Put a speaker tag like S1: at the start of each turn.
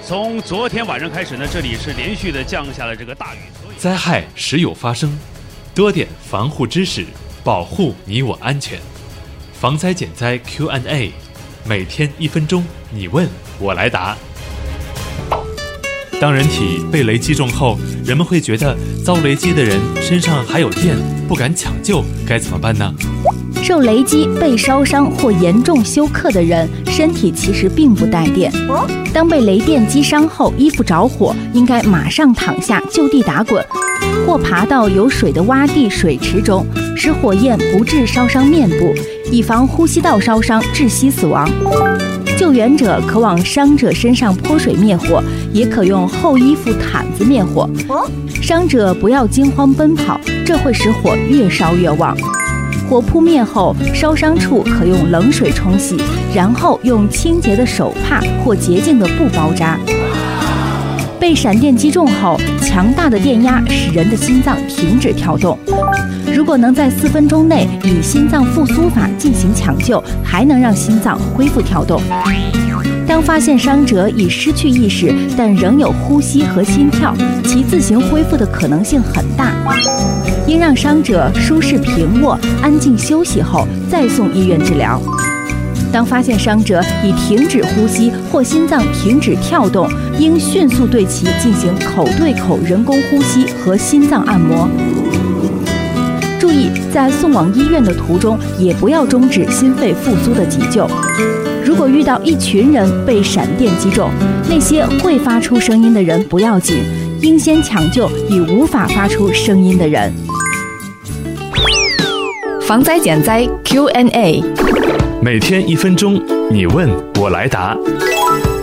S1: 从昨天晚上开始呢，这里是连续的降下了这个大雨，
S2: 灾害时有发生，多点防护知识，保护你我安全。防灾减灾 Q&A， 每天1分钟，你问我来答。当人体被雷击中后，人们会觉得遭雷击的人身上还有电，不敢抢救，该怎么办呢？
S3: 受雷击被烧伤或严重休克的人，身体其实并不带电。当被雷电击伤后，衣服着火，应该马上躺下就地打滚，或爬到有水的洼地、水池中，使火焰不致烧伤面部，以防呼吸道烧伤窒息死亡。救援者可往伤者身上泼水灭火，也可用厚衣服、毯子灭火。伤者不要惊慌奔跑，这会使火越烧越旺。火扑灭后，烧伤处可用冷水冲洗，然后用清洁的手帕或洁净的布包扎。被闪电击中后，强大的电压使人的心脏停止跳动。如果能在4分钟内以心脏复苏法进行抢救，还能让心脏恢复跳动。当发现伤者已失去意识，但仍有呼吸和心跳，其自行恢复的可能性很大。应让伤者舒适平卧、安静休息后再送医院治疗。当发现伤者已停止呼吸或心脏停止跳动，应迅速对其进行口对口人工呼吸和心脏按摩。注意，在送往医院的途中，也不要终止心肺复苏的急救。如果遇到一群人被闪电击中，那些会发出声音的人不要紧，应先抢救已无法发出声音的人。
S4: 防灾减灾 Q&A，
S2: 每天1分钟，你问我来答。